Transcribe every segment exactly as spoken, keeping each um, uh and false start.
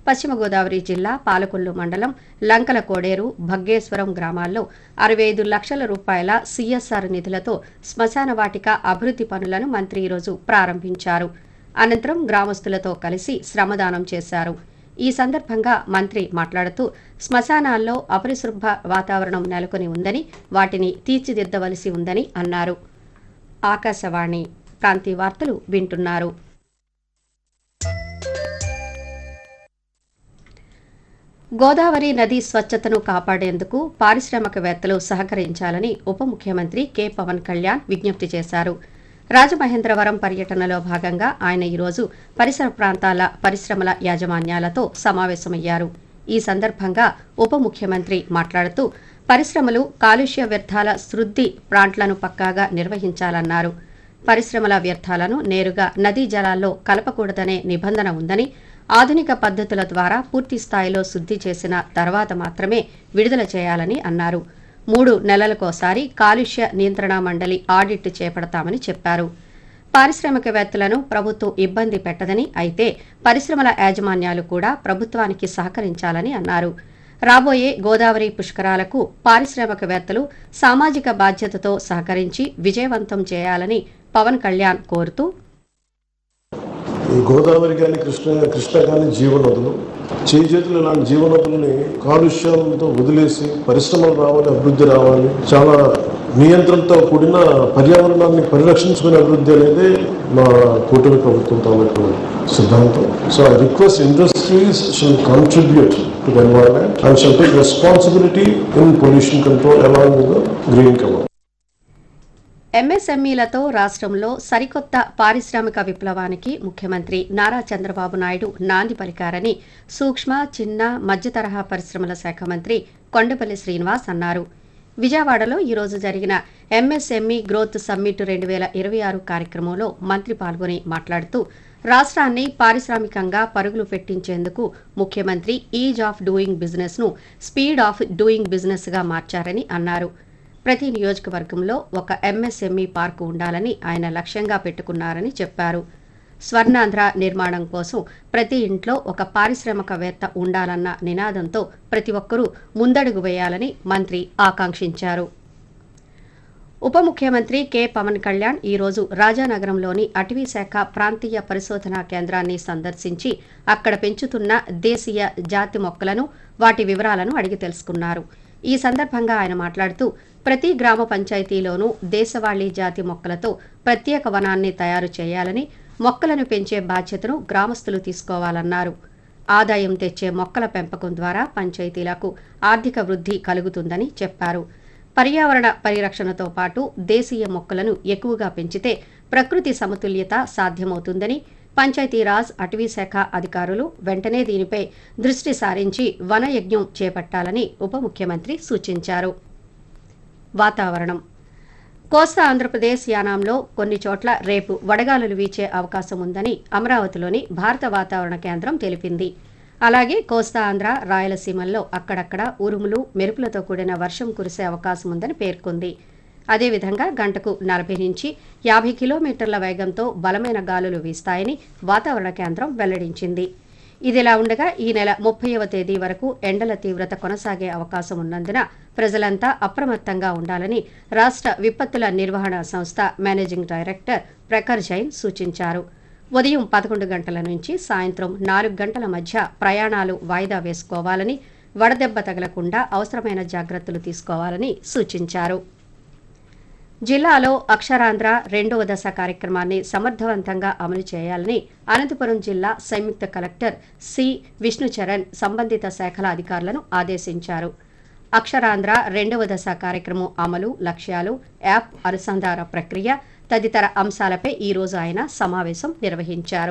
పశ్చిమ గోదావరి జిల్లా పాలకొల్లు మండలం లంకల కోడేరు భగ్గేశ్వరం గ్రామాల్లో అరవై ఐదు లక్షల రూపాయల సీఎస్ఆర్ నిధులతో శ్మశాన వాటిక అభివృద్ధి పనులను మంత్రి ఈరోజు ప్రారంభించారు. అనంతరం గ్రామస్తులతో కలిసి శ్రమదానం చేశారు. ఈ సందర్భంగా మంత్రి మాట్లాడుతూ శ్మశానాల్లో అపరిశుభ్ర వాతావరణం నెలకొని ఉందని, వాటిని తీర్చిదిద్దవలసి ఉందని అన్నారు. ఆకాశవాణి ప్రాంతీయ వార్తలు వింటున్నారు. గోదావరి నది స్వచ్ఛతను కాపాడేందుకు పారిశ్రామికవేత్తలు సహకరించాలని ఉప ముఖ్యమంత్రి కె పవన్ కళ్యాణ్ విజ్ఞప్తి చేశారు. రాజమహేంద్రవరం పర్యటనలో భాగంగా ఆయన ఈరోజు పరిసర ప్రాంతాల పరిశ్రమల యాజమాన్యాలతో సమావేశమయ్యారు. ఈ సందర్భంగా ఉప ముఖ్యమంత్రి మాట్లాడుతూ పరిశ్రమలు కాలుష్య వ్యర్థాల శుద్ధి ప్లాంట్లను పక్కాగా నిర్వహించాలన్నారు. పరిశ్రమల వ్యర్థాలను నేరుగా నదీ జలాల్లో కలపకూడదనే నిబంధన ఉందని, ఆధునిక పద్ధతుల ద్వారా పూర్తి స్థాయిలో శుద్ధి చేసిన తర్వాత మాత్రమే విడుదల చేయాలని అన్నారు. మూడు నెలలకోసారి కాలుష్య నియంత్రణ మండలి ఆడిట్ చేపడతామని చెప్పారు. పారిశ్రామికవేత్తలను ప్రభుత్వం ఇబ్బంది పెట్టదని, అయితే పరిశ్రమల యాజమాన్యాలు కూడా ప్రభుత్వానికి సహకరించాలని అన్నారు. రాబోయే గోదావరి పుష్కరాలకు పారిశ్రామికవేత్తలు సామాజిక బాధ్యతతో సహకరించి విజయవంతం చేయాలని పవన్ కళ్యాణ్ కోరుతూ, ఈ గోదావరి కానీ కృష్ణ కృష్ణ కానీ జీవనదులు చేజేతులు ఇలాంటి జీవనదులని కాలుష్యంతో వదిలేసి పరిశ్రమలు రావాలి, అభివృద్ధి రావాలి, చాలా నియంత్రణతో కూడిన పర్యావరణాన్ని పరిరక్షించుకునే అభివృద్ధి అనేది మా కూటమి ప్రభుత్వం తాలూకు సిద్ధాంతం. So I request industries shall contribute to the environment and shall take responsibility in pollution control along with the green cover. ఎంఎస్ఎంఈలతో రాష్ట్రంలో సరికొత్త పారిశ్రామిక విప్లవానికి ముఖ్యమంత్రి నారా చంద్రబాబు నాయుడు నాంది పలికారని సూక్ష్మ, చిన్న, మధ్యతరహా పరిశ్రమల శాఖ మంత్రి కొండపల్లి శ్రీనివాస్ అన్నారు. విజయవాడలో ఈరోజు జరిగిన ఎంఎస్ఎంఈ గ్రోత్ సమ్మిట్ రెండు వేల ఇరవై ఆరు కార్యక్రమంలో మంత్రి పాల్గొని మాట్లాడుతూ రాష్ట్రాన్ని పారిశ్రామికంగా పరుగులు పెట్టించేందుకు ముఖ్యమంత్రి ఈజ్ ఆఫ్ డూయింగ్ బిజినెస్ ను స్పీడ్ ఆఫ్ డూయింగ్ బిజినెస్ గా మార్చారని అన్నారు. ప్రతి నియోజకవర్గంలో ఒక ఎంఎస్ఎంఈ పార్కు ఉండాలని ఆయన లక్ష్యంగా పెట్టుకున్నారని చెప్పారు. స్వర్ణాంధ్ర నిర్మాణం కోసం ప్రతి ఇంట్లో ఒక పారిశ్రామికవేత్త ఉండాలన్న నినాదంతో ప్రతి ఒక్కరూ ముందడుగు వేయాలని మంత్రి ఆకాంక్షించారు. ఉప ముఖ్యమంత్రి కె పవన్ కళ్యాణ్ ఈరోజు రాజానగరంలోని అటవీశాఖ ప్రాంతీయ పరిశోధనా కేంద్రాన్ని సందర్శించి అక్కడ పెంచుతున్న దేశీయ జాతి మొక్కలను, వాటి వివరాలను అడిగి తెలుసుకున్నారు. ఈ సందర్భంగా ఆయన మాట్లాడుతూ ప్రతి గ్రామ పంచాయతీలోనూ దేశవాళీ జాతి మొక్కలతో ప్రత్యేక వనాన్ని తయారు చేయాలని, మొక్కలను పెంచే బాధ్యతను గ్రామస్తులు తీసుకోవాలన్నారు. ఆదాయం తెచ్చే మొక్కల పెంపకం ద్వారా పంచాయతీలకు ఆర్థిక వృద్ధి కలుగుతుందని చెప్పారు. పర్యావరణ పరిరక్షణతో పాటు దేశీయ మొక్కలను ఎక్కువగా పెంచితే ప్రకృతి సమతుల్యత సాధ్యమవుతుందని, పంచాయతీరాజ్, అటవీశాఖ అధికారులు వెంటనే దీనిపై దృష్టి సారించి వనయజ్ఞం చేపట్టాలని ఉప ముఖ్యమంత్రి సూచించారు. వాతావరణం. కోస్తా ఆంధ్రప్రదేశ్ యానాంలో కొన్ని చోట్ల రేపు వడగాలులు వీచే అవకాశం ఉందని అమరావతిలోని భారత వాతావరణ కేంద్రం తెలిపింది. అలాగే కోస్తా ఆంధ్ర, రాయలసీమల్లో అక్కడక్కడ ఉరుములు, మెరుపులతో కూడిన వర్షం కురిసే అవకాశం ఉందని పేర్కొంది. అదేవిధంగా గంటకు నలభై నుంచి యాభై కిలోమీటర్ల వేగంతో బలమైన గాలులు వీస్తాయని వాతావరణ కేంద్రం వెల్లడించింది. ఇదిలా ఉండగా ఈ నెల ముప్పైవ తేదీ వరకు ఎండల తీవ్రత కొనసాగే అవకాశం ఉన్నందున ప్రజలంతా అప్రమత్తంగా ఉండాలని రాష్ట్ర విపత్తుల నిర్వహణ సంస్థ మేనేజింగ్ డైరెక్టర్ ప్రఖర్ జైన్ సూచించారు. ఉదయం పదకొండు గంటల నుంచి సాయంత్రం నాలుగు గంటల మధ్య ప్రయాణాలు వాయిదా వేసుకోవాలని, వడదెబ్బ తగలకుండా అవసరమైన జాగ్రత్తలు తీసుకోవాలని సూచించారు. జిల్లాలో అక్షరాంధ్ర రెండవ దశ కార్యక్రమాన్ని సమర్థవంతంగా అమలు చేయాలని అనంతపురం జిల్లా సంయుక్త కలెక్టర్ సి విష్ణుచరణ్ సంబంధిత శాఖల అధికారులను ఆదేశించారు. అక్షరాంధ్ర రెండవ దశ కార్యక్రమం అమలు, లక్ష్యాలు, యాప్ అనుసంధాన ప్రక్రియ తదితర అంశాలపై ఈరోజు ఆయన సమావేశం నిర్వహించారు.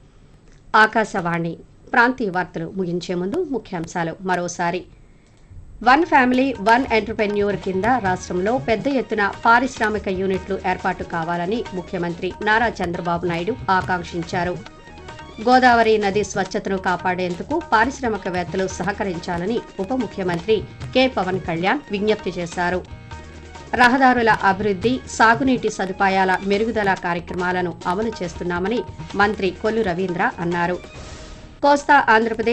ఆకాశవాణి ప్రాంతీయ వార్తలు ముగించే ముందు ముఖ్యాంశాలు మరోసారి. వన్ ఫ్యామిలీ వన్ ఎంటర్ప్రెన్యూర్ కింద రాష్ట్రంలో పెద్ద ఎత్తున పారిశ్రామిక యూనిట్లు ఏర్పాటు కావాలని ముఖ్యమంత్రి నారా చంద్రబాబు నాయుడు ఆకాంక్షించారు. గోదావరి నది స్వచ్ఛతను కాపాడేందుకు పారిశ్రామికవేత్తలు సహకరించాలని ఉప ముఖ్యమంత్రి కె పవన్ కళ్యాణ్ విజ్ఞప్తి చేశారు. రహదారుల అభివృద్ధి, సాగునీటి సదుపాయాల మెరుగుదల కార్యక్రమాలను అమలు చేస్తున్నామని మంత్రి కొల్లు రవీంద్ర అన్నారు. కోస్తా ఆంధ్రప్రదేశ్